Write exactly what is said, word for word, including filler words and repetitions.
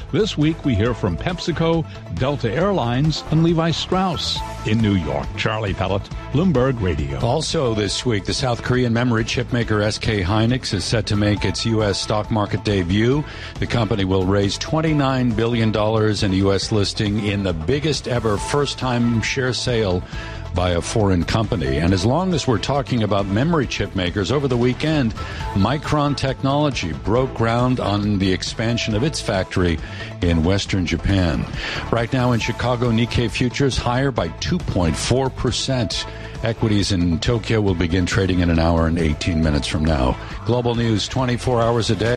This week we hear from PepsiCo, Delta Airlines, and Levi Strauss. In New York, Charlie Pellet, Bloomberg Radio. Also this week, the South Korean memory chip maker S K Hynix is set to make its U S stock market debut. The company will raise twenty-nine billion dollars in a U S listing in the biggest ever first-time share sale by a foreign company. And as long as we're talking about memory chip makers, over the weekend, Micron Technology broke ground on the expansion of its factory in western Japan. Right now in Chicago, Nikkei futures higher by two point four percent. Equities in Tokyo will begin trading in an hour and eighteen minutes from now. Global news twenty-four hours a day.